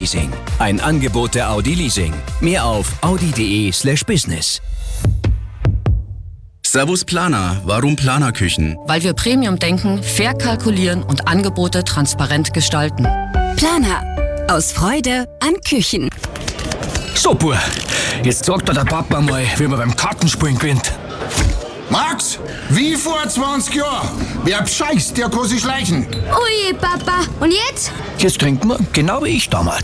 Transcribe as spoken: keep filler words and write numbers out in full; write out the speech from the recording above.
Leasing. Ein Angebot der Audi Leasing. Mehr auf audi.de slash business. Servus Planer. Warum Planerküchen? Weil wir Premium denken, fair kalkulieren und Angebote transparent gestalten. Planer. Aus Freude an Küchen. So, Bub, jetzt sagt dir der Papa mal, wie man beim Kartenspielen gewinnt. Max, wie vor zwanzig Jahren. Wer bescheißt, der kann sich schleichen. Ui, Papa. Und jetzt? Jetzt trinken wir, genau wie ich damals.